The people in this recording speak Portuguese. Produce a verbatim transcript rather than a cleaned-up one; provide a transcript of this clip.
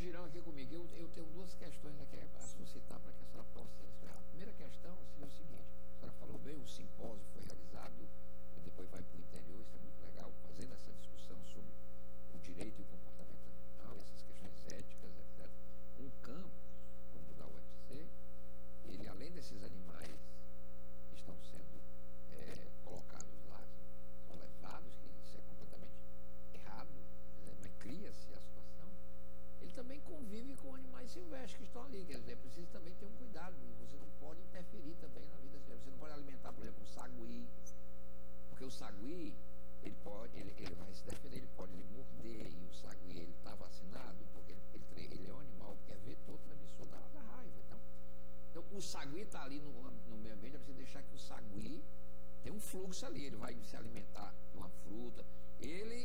Girão aqui comigo. Eu, eu tenho duas questões aqui a suscitar para que a senhora possa explicar. A primeira questão seria o seguinte: a senhora falou bem, o simpósio foi realizado e depois vai para o interior, isso é muito legal, fazendo essa discussão sobre o direito e o comportamento animal, essas questões éticas, etcétera. Um campus, como o da U F C, ele, além desses animais que estão sendo é, colocados lá, são levados, que isso é completamente errado, né, mas cria-se a situação, ele também convive com animais silvestres que estão ali, quer dizer, é preciso também ter um cuidado, você não pode interferir também na vida silvestre, você não pode alimentar, por exemplo, um sagui, porque o sagui, ele pode, ele, ele vai se defender, ele pode lhe morder, e o sagui, ele está vacinado, porque ele, ele, ele é um animal que é vetor transmissor da, da raiva, então, então o sagui está ali no, no meio ambiente, é preciso deixar que o sagui tem um fluxo ali, ele vai se alimentar de uma fruta, ele